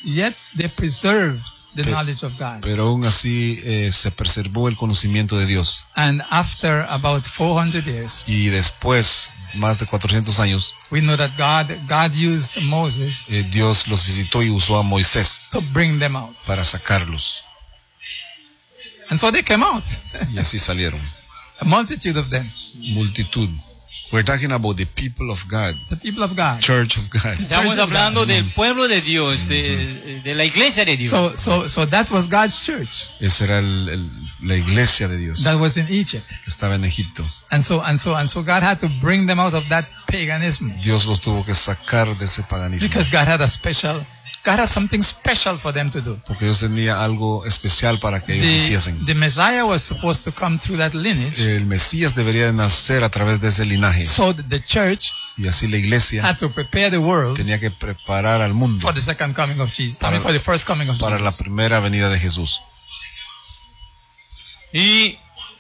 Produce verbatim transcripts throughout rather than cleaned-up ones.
yet they preserved the Pe- knowledge of God. Pero aún así eh, se preservó el conocimiento de Dios. And after about four hundred years, Y después, más de cuatrocientos años, we know that God God used Moses eh, Dios los visitó y usó a Moisés to bring them out. para sacarlos. And so they came out, Y así salieron. a multitude of them, Multitud. We're talking about the people of God, the people of God. Church of God. Estamos Church of hablando God. del pueblo de Dios, de, de la iglesia de Dios. So, so, so that was God's church. Esa era el- el- la iglesia de Dios. That was in Egypt. Estaba en Egipto. And so, and so, and so God had to bring them out of that paganism Dios los tuvo que sacar de ese paganismo. because God had a special, God had something special for them to do. Porque Dios tenía algo especial para que ellos The, hiciesen. the Messiah was supposed to come through that lineage, El Mesías debería de nacer a través de ese linaje. so that the church Y así la iglesia had to prepare the world tenía que preparar al mundo for the second coming of Jesus. I Para- mean, for the first coming of para la Jesus. primera venida de Jesús. Y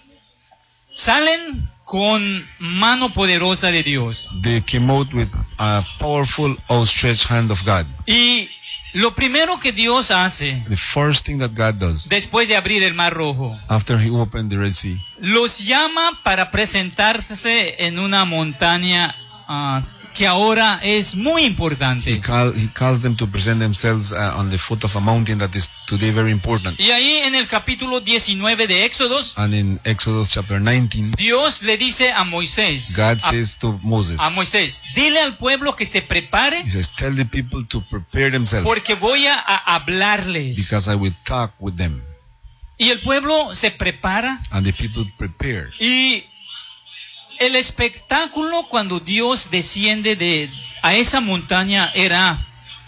salen con mano poderosa de Dios. They came out with a powerful outstretched hand of God. Y lo primero que Dios hace The first thing that God does después de abrir el Mar Rojo, after He opened the Red Sea, los llama para presentarse en una montaña ah, que ahora es muy He, importante. call, he calls them to present themselves uh, on the foot of a mountain that is today very important. Y ahí en el capítulo diecinueve de Éxodos, And in Exodus chapter nineteen, Dios le dice a Moisés, God a, says to Moses, a Moisés, dile al pueblo que se prepare He says, tell the people to prepare themselves porque voy a, a hablarles. because I will talk with them. Y el pueblo se prepara And the people prepared. y el espectáculo cuando Dios desciende de a esa montaña era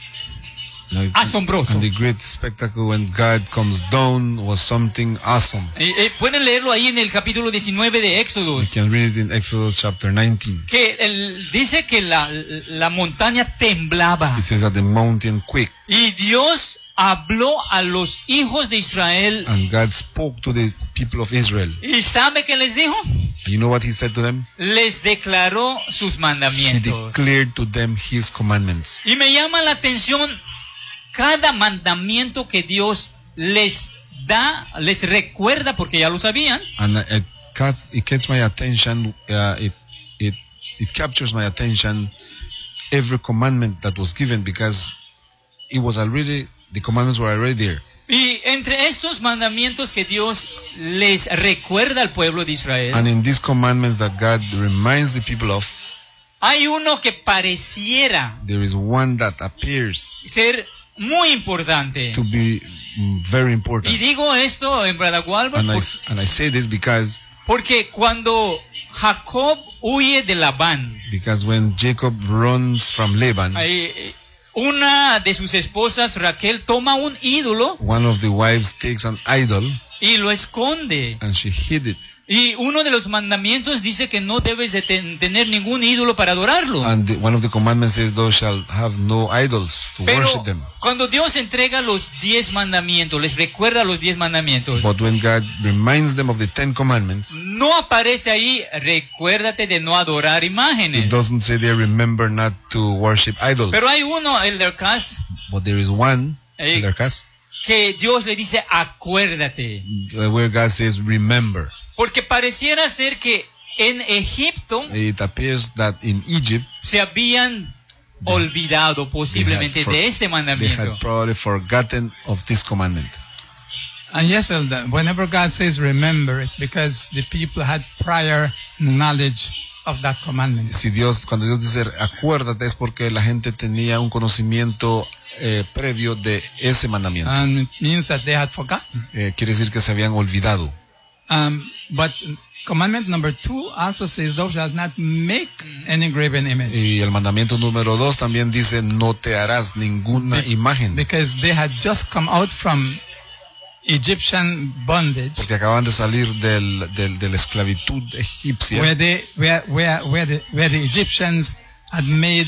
Like, asombroso. And the great spectacle when God comes down was something awesome. Eh, eh, pueden leerlo ahí en el capítulo diecinueve de You Éxodos, can read it in Exodus chapter nineteen. que el- dice que la, la montaña temblaba It says that the mountain quaked, y Dios habló a los hijos de Israel. and God spoke to the people of Israel. ¿Y sabe qué les dijo? And you know what He said to them? Les declaró sus He mandamientos. declared to them His commandments. Y me llama la atención cada mandamiento que Dios les da, les recuerda porque ya lo sabían. And uh, it catch, it catch my attention. Uh, it it it captures my attention. Every commandment that was given, because it was already the commandments were already there. Y entre estos mandamientos que Dios les recuerda al pueblo de Israel, And in these commandments that God reminds the people of, hay uno que pareciera there is one that appears ser muy importante. to be mm, very Y important. digo esto en Brother Walbert And I, por- and I say this because porque cuando Jacob huye de Labán, because when Jacob runs from Laban, eh, una de sus esposas, Raquel, toma un ídolo one of the wives takes an idol y lo esconde. and she hid it. Y uno de los mandamientos dice que no debes de ten- tener ningún ídolo para adorarlo. And the, one of the commandments says, "Thou shalt have no idols to Pero worship them." cuando Dios entrega los diez mandamientos, les recuerda los diez mandamientos, But when God reminds them of the Ten Commandments, no aparece ahí, recuérdate de no adorar it imágenes. doesn't say they remember not to worship idols. Pero hay uno, Elder Cass, But there is one, Eh, Elder Cass, que Dios le dice, acuérdate. uh, where God says, "Remember." Porque pareciera ser que en Egipto It appears that in Egypt se habían olvidado posiblemente for- de este they mandamiento. had probably forgotten of this commandment. And yes, Elder, whenever God says remember, it's because the people had prior knowledge of that commandment. Si Dios, cuando Dios dice acuérdate, es porque la gente tenía un conocimiento eh, previo de ese mandamiento. And it means that they had forgotten. Eh, quiere decir que se habían olvidado. Um, but commandment number two also says, thou shalt not make any graven image. Y el mandamiento número dos también dice, no te harás ninguna Be- imagen. Because they had just come out from Egyptian bondage, Porque acaban de salir del, del, de la esclavitud egipcia, where they where where where the where the Egyptians had made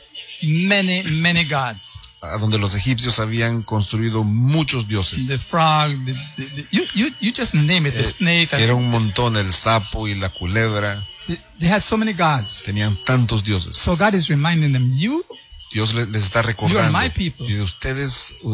many many gods. a donde los egipcios habían construido muchos dioses. The frog, the, the, the, you you you just name it, the Eh, snake. Era un montón, el sapo y la culebra. They, they had so many gods. Tenían tantos dioses. So God is reminding them, you Dios le- les está You are recordando. my people. Dice, ustedes